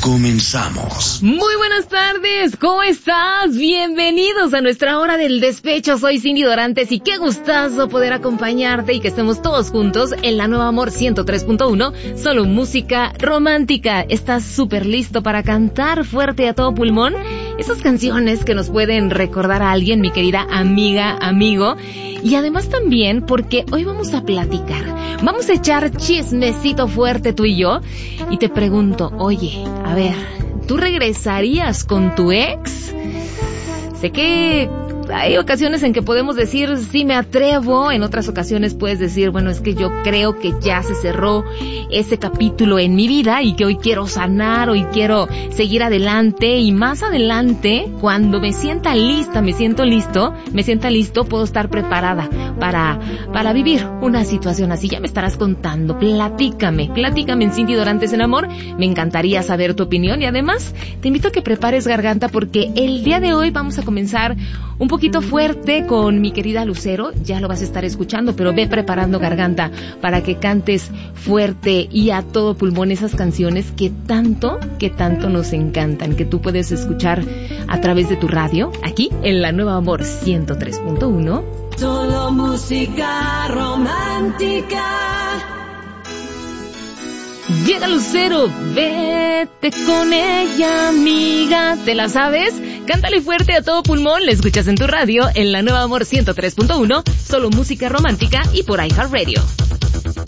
Comenzamos. Muy buenas tardes, ¿cómo estás? Bienvenidos a nuestra hora del despecho. Soy Cindy Dorantes y qué gustazo poder acompañarte y que estemos todos juntos en la Nueva Amor 103.1, solo música romántica. ¿Estás súper listo para cantar fuerte a todo pulmón? Esas canciones que nos pueden recordar a alguien, mi querida amiga, amigo. Y además también porque hoy vamos a platicar, vamos a echar chismecito fuerte tú y yo. Y te pregunto, oye, a ver, ¿tú regresarías con tu ex? Sé que hay ocasiones en que podemos decir, sí me atrevo, en otras ocasiones puedes decir, bueno, es que yo creo que ya se cerró ese capítulo en mi vida y que hoy quiero sanar, hoy quiero seguir adelante y más adelante, cuando me sienta lista, me sienta listo, puedo estar preparada para vivir una situación así. Ya me estarás contando, platícame en Cindy Dorantes en Amor, me encantaría saber tu opinión y además te invito a que prepares garganta porque el día de hoy vamos a comenzar un poquito fuerte con mi querida Lucero, ya lo vas a estar escuchando, pero ve preparando garganta para que cantes fuerte y a todo pulmón esas canciones que tanto nos encantan, que tú puedes escuchar a través de tu radio, aquí en la Nueva Amor 103.1. Solo música romántica. Llega Lucero, vete con ella, amiga, ¿te la sabes? Cántale fuerte a todo pulmón, la escuchas en tu radio, en la Nueva Amor 103.1, solo música romántica y por iHeartRadio.